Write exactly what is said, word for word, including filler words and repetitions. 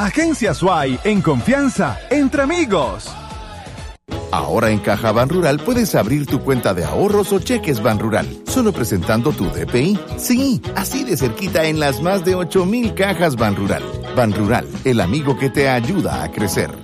Agencia Suay, en confianza, entre amigos. Ahora en Caja Banrural puedes abrir tu cuenta de ahorros o cheques Banrural, solo presentando tu D P I. Sí, así de cerquita en las más de ocho mil cajas Banrural. Banrural, el amigo que te ayuda a crecer.